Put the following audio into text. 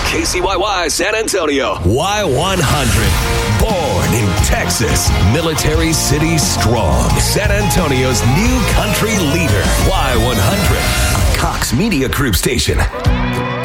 KCYY San Antonio. Y100. Born in Texas. Military City strong. San Antonio's new country leader. Y100. A Cox Media Group station.